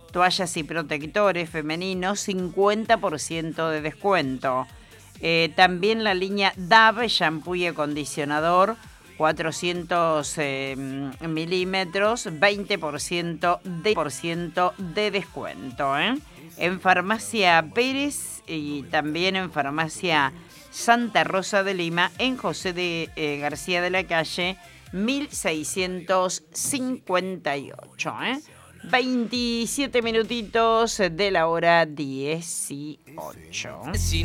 Toallas y protectores femeninos, 50% de descuento. También la línea Dove, shampoo y acondicionador, 400 milímetros, 20% de descuento. En Farmacia Pérez y también en Farmacia Santa Rosa de Lima, en José de García de la Calle, 1658. 27 minutitos de la hora 18.